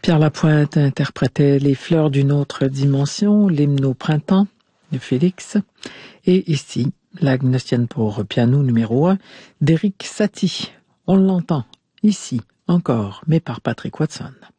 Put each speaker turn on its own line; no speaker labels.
Pierre Lapointe interprétait Les fleurs d'une autre dimension, l'hymne au printemps de Félix, et ici, la Gnostienne pour piano numéro 1 d'Éric Satie. On l'entend ici encore, mais par Patrick Watson.